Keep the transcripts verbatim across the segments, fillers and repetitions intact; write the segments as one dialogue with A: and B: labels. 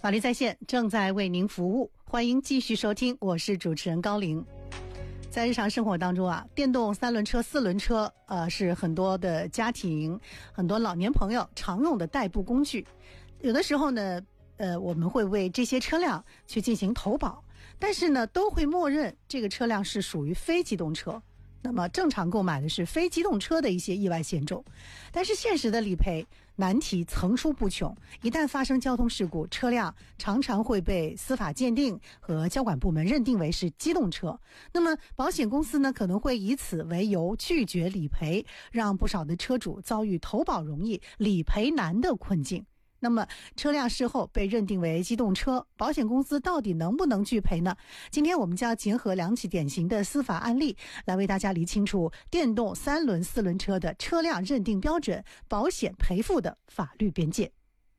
A: 法律在线正在为您服务，欢迎继续收听，我是主持人高玲。在日常生活当中啊，电动三轮车、四轮车呃是很多的家庭、很多老年朋友常用的代步工具。有的时候呢，呃，我们会为这些车辆去进行投保，但是呢，都会默认这个车辆是属于非机动车。那么正常购买的是非机动车的一些意外险种，但是现实的理赔难题层出不穷，一旦发生交通事故，车辆常常会被司法鉴定和交管部门认定为是机动车。那么保险公司呢，可能会以此为由拒绝理赔，让不少的车主遭遇投保容易理赔难的困境。那么车辆事后被认定为机动车，保险公司到底能不能拒赔呢？今天我们将结合两起典型的司法案例，来为大家理清楚电动三轮四轮车的车辆认定标准、保险赔付的法律边界。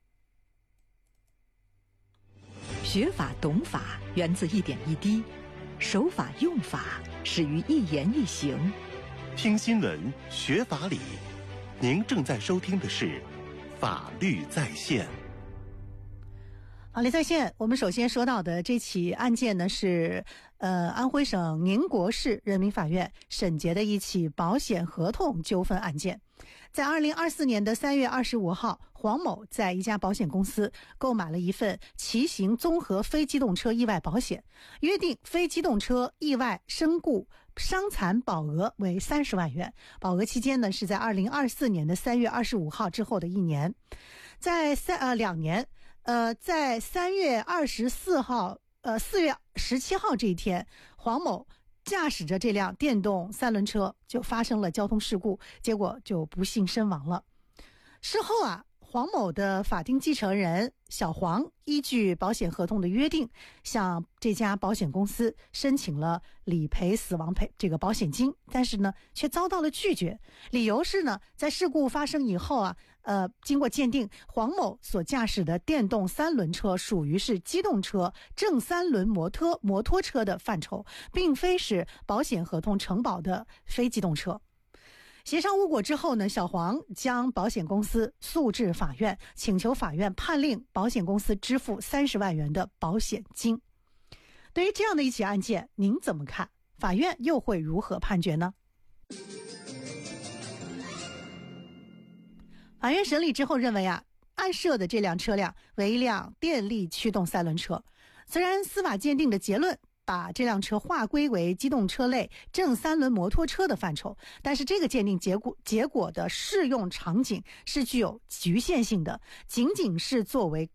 B: 学法懂法源自一点一滴，守法用法始于一言一行。
C: 听新闻学法理，您正在收听的是法律在线。
A: 法律在线，我们首先说到的这起案件呢，是呃安徽省宁国市人民法院审结的一起保险合同纠纷案件。在二零二四年的三月二十五号，黄某在一家保险公司购买了一份骑行综合非机动车意外保险，约定非机动车意外身故伤残保额为三十万元，保额期间呢是在二零二四年的三月二十五号之后的一年，在三呃两年，呃在三月二十四号呃四月十七号这一天，黄某驾驶着这辆电动三轮车就发生了交通事故，结果就不幸身亡了。事后啊，黄某的法定继承人小黄依据保险合同的约定，向这家保险公司申请了理赔死亡赔这个保险金，但是呢，却遭到了拒绝。理由是呢，在事故发生以后啊，呃，经过鉴定，黄某所驾驶的电动三轮车属于是机动车、正三轮摩托摩托车的范畴，并非是保险合同承保的非机动车。协商无果之后呢，小黄将保险公司诉至法院，请求法院判令保险公司支付三十万元的保险金。对于这样的一起案件，您怎么看？法院又会如何判决呢？法院审理之后认为啊，案涉的这辆车辆为一辆电力驱动三轮车，虽然司法鉴定的结论把这辆车划归为机动车类正三轮摩托车的范畴，但是这个鉴定结果结果的适用场景是具有局限性的，仅仅是作为